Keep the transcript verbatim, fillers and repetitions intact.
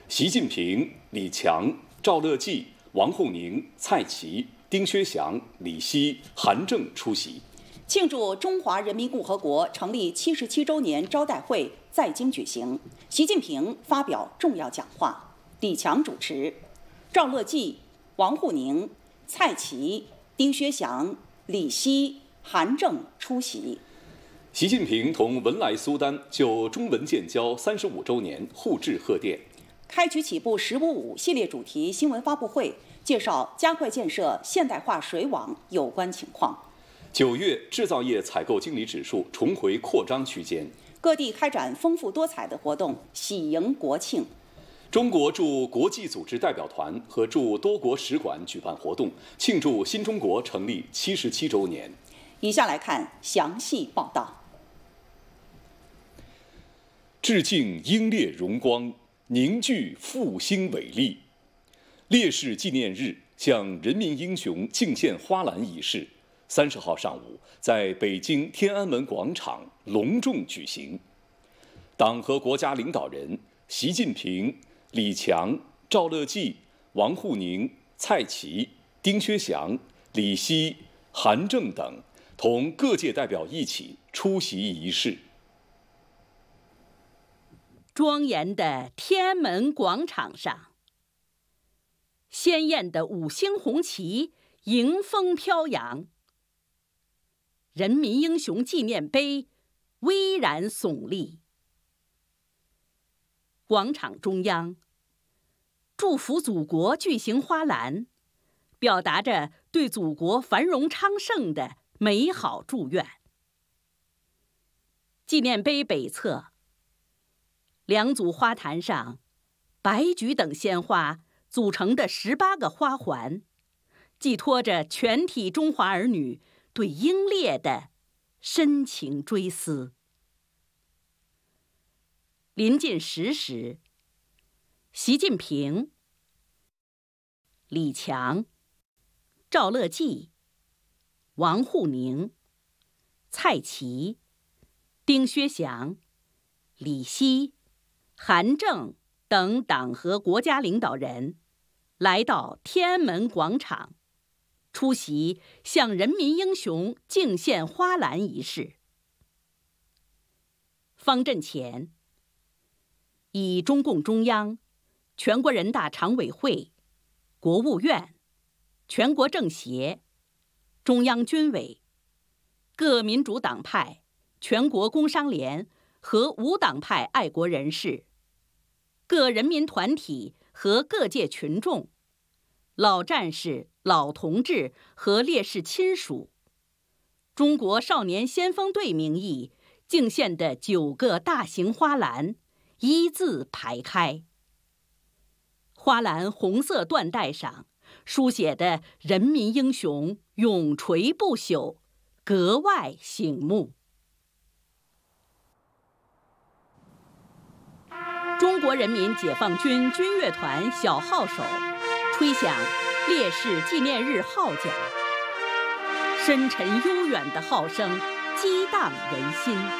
习近平、李强、赵乐际、王沪宁、蔡奇、丁薛祥、李希、韩正出席。 庆祝中华人民共和国成立七十七周年招待会在京举行，习近平发表重要讲话，李强主持，赵乐际、王沪宁、蔡奇、丁薛祥、李希、韩正出席。 习近平同文莱苏丹就中文建交三十五周年互致贺电。 开局起步“十五五”系列主题新闻发布会，介绍加快建设现代化水网有关情况。 九月，制造业采购经理指数重回扩张区间。 各地开展丰富多彩的活动，喜迎国庆。 中国驻国际组织代表团和驻多国使馆举办活动，庆祝新中国成立七十七周年。 以下来看详细报道。 致敬英烈荣光，凝聚复兴伟力。烈士纪念日向人民英雄敬献花篮仪式，三十号上午在北京天安门广场隆重举行。党和国家领导人习近平、李强、赵乐际、王沪宁、蔡奇、丁薛祥、李希、韩正等同各界代表一起出席仪式。 庄严的天安门广场上，鲜艳的五星红旗迎风飘扬，人民英雄纪念碑巍然耸立。广场中央，祝福祖国巨型花篮，表达着对祖国繁荣昌盛的美好祝愿。纪念碑北侧，两组花坛上，白菊等鲜花组成的十八个花环，寄托着全体中华儿女对英烈的深情追思。临近十时，习近平、李强、赵乐际、王沪宁、蔡奇、丁薛祥、李希、韩正等党和国家领导人来到天安门广场，出席向人民英雄敬献花篮仪式。方阵前，以中共中央、全国人大常委会、国务院、全国政协、中央军委、各民主党派、全国工商联和无党派爱国人士、各人民团体和各界群众、老战士、老同志和烈士亲属、中国少年先锋队名义敬献的九个大型花篮一字排开。花篮红色缎带上书写的人民英雄永垂不朽，格外醒目。中国人民解放军军乐团小号手吹响烈士纪念日号角，深沉悠远的号声激荡人心。